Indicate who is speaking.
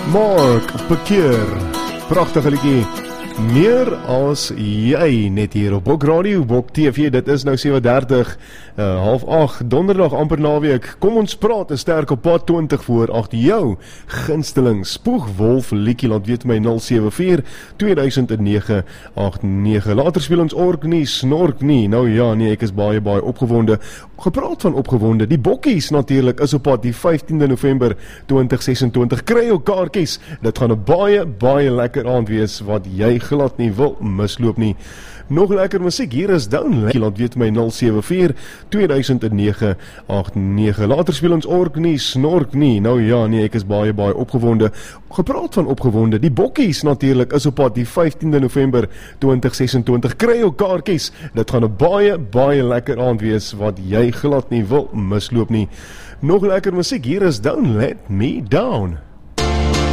Speaker 1: Mark Bekeer, pragtige liedjie. Meer as jy net hier op Bok Radio, Bok TV. Dit is nou 7:30, 7:30, donderdag amper naweek. Kom ons praat, 'n sterk op pad 20 voor 8. Jou gunsteling spoegwolf liedjie, laat weet my 074 2009 89. Later speel ons ork nie, snork nie. Nou ja, nee, ek is baie opgewonde. Gepraat van opgewonde, die bokkies natuurlik is op pad die 15de November 2026. Kry jou kaartjies. Dit gaan 'n baie lekker aand wees wat jy glad nie wil misloop nie. Nog lekker musiek, hier is Down. Laat weet my 074 2009 89. Later speel ons ork nie, snork nie. Nou ja, nee, ek is baie opgewonde. Gepraat van opgewonde, die bokkies natuurlik is op pad die 15de November 2026. Kry jou kaartjies. Dit gaan 'n baie lekker aand wees wat jy glad nie wil misloop nie. Nog lekker musiek, hier is Down, Let Me Down.